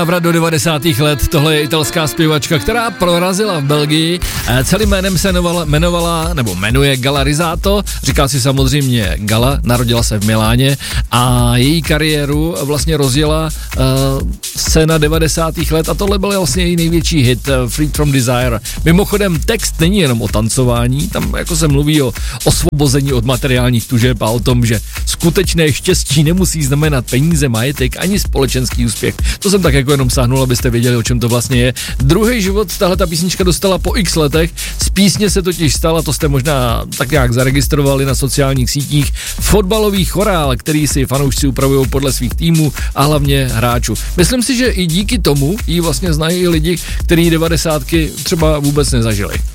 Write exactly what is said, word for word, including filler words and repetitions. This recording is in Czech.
Návrat do devadesátých let, tohle je italská zpěvačka, která prorazila v Belgii, celým jménem se jmenovala, jmenovala, nebo jmenuje Gala Risato, říká si samozřejmě Gala, narodila se v Miláně a její kariéru vlastně rozjela uh, scéna devadesátých let a tohle byl vlastně její největší hit, uh, Freed from Desire. Mimochodem text není jenom o tancování, tam jako se mluví o osvobození od materiálních tužeb a o tom, že skutečné štěstí nemusí znamenat peníze, majetek ani společenský úspěch. To jsem tak jako jenom sáhnul, abyste věděli, o čem to vlastně je. Druhý život tahle ta písnička dostala po x letech, z písně se totiž stala, to jste možná tak nějak zaregistrovali na sociálních sítích, fotbalový chorál, který si fanoušci upravují podle svých týmů a hlavně hráčů. Myslím si, že i díky tomu ji vlastně znají i lidi, kteří devadesátky třeba vůbec nezažili.